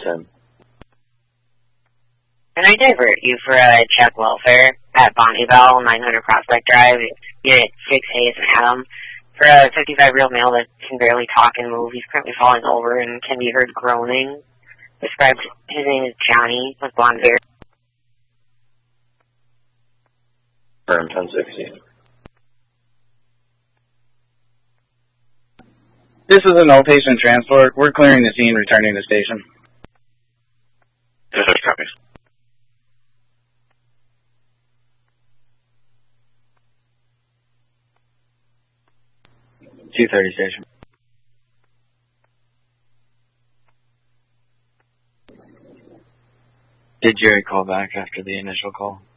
10. Can I divert you for a check welfare at Bonneville, 900 Prospect Drive, Unit 6A is Adam? For a 55-year-old male that can barely talk and move, he's currently falling over and can be heard groaning. Described, his name is Johnny, with blonde hair. Firm 1060. This is a no patient transport. We're clearing the scene, returning to station. Yes, sir, copies. .230 station. Did Jerry call back after the initial call?